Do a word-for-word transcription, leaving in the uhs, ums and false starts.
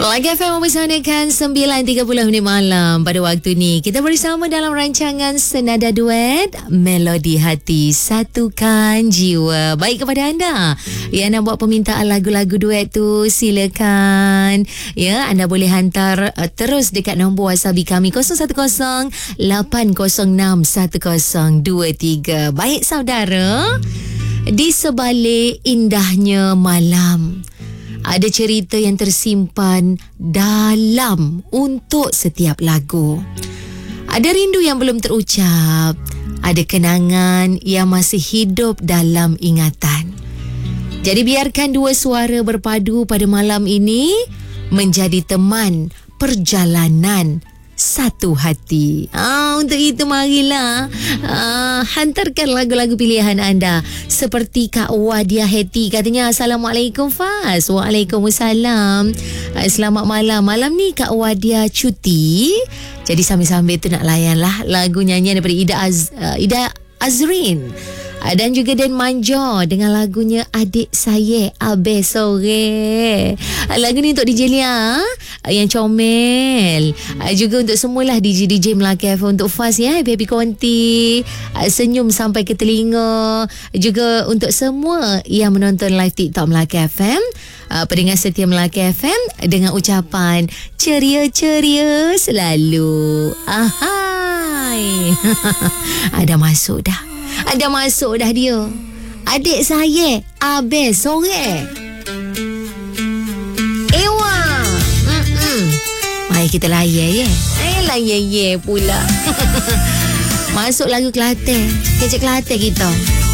Lagi F M mempersanakan sembilan tiga puluh minit malam. Pada waktu ni kita bersama dalam rancangan Senada Duet Melodi Hati Satukan Jiwa. Baik kepada anda yang nak buat permintaan lagu-lagu duet tu, silakan. Ya, anda boleh hantar uh, terus dekat nombor wasabi kami kosong satu kosong lapan kosong enam satu kosong dua tiga. Baik saudara, di sebalik indahnya malam ada cerita yang tersimpan dalam untuk setiap lagu. Ada rindu yang belum terucap. Ada kenangan yang masih hidup dalam ingatan. Jadi biarkan dua suara berpadu pada malam ini menjadi teman perjalanan satu hati. Ah, untuk itu marilah ah, hantarkan lagu-lagu pilihan anda. Seperti Kak Wadia Heti katanya, Assalamualaikum Faz. Waalaikumsalam. ah, Selamat malam. Malam ni Kak Wadia cuti, jadi sambil-sambil tu nak layan lah lagu nyanyian daripada Ida, Az, uh, Ida Azrin dan juga Dan Manjo dengan lagunya Adik Saya Abe Sore. Lagu ni untuk D J Lia yang comel, juga untuk semualah D J D J Melaka F M, untuk Faz ya, happy konti, senyum sampai ke telinga, juga untuk semua yang menonton live TikTok Melaka F M, pendengar setia Melaka F M, dengan ucapan ceria-ceria selalu. Ahai. Ada masuk dah. Ada masuk dah dia. Adik saya Abe Sore. Ewa. Mm-mm. Mari kita layan ye. Eh layan ye pula. Masuk lagu Kelantan. Kecek Kelantan kita.